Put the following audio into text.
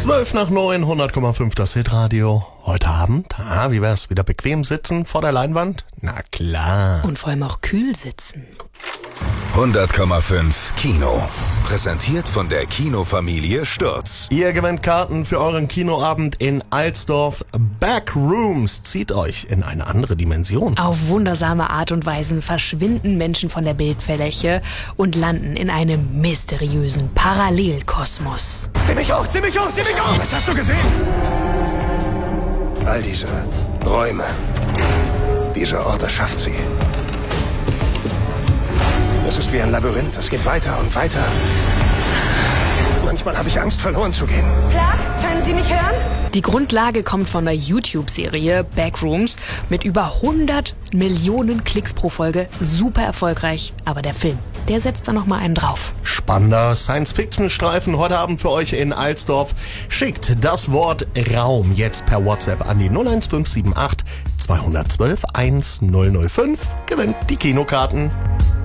12:09, 100,5 das Hitradio. Heute Abend, wie wär's? Wieder bequem sitzen vor der Leinwand? Na klar. Und vor allem auch kühl sitzen. 100,5 Kino. Präsentiert von der Kinofamilie Stürz. Ihr gewinnt Karten für euren Kinoabend in Alsdorf. Backrooms zieht euch in eine andere Dimension. Auf wundersame Art und Weise verschwinden Menschen von der Bildfläche und landen in einem mysteriösen Parallelkosmos. Zieh mich hoch, zieh mich hoch, zieh mich hoch! Was hast du gesehen? All diese Räume, dieser Ort erschafft sie. Es ist wie ein Labyrinth, es geht weiter und weiter. Manchmal habe ich Angst, verloren zu gehen. Clark, können Sie mich hören? Die Grundlage kommt von der YouTube-Serie Backrooms mit über 100 Millionen Klicks pro Folge. Super erfolgreich, aber der Film, der setzt da nochmal einen drauf. Spannender Science-Fiction-Streifen heute Abend für euch in Alsdorf. Schickt das Wort Raum jetzt per WhatsApp an die 01578 212 1005. Gewinnt die Kinokarten.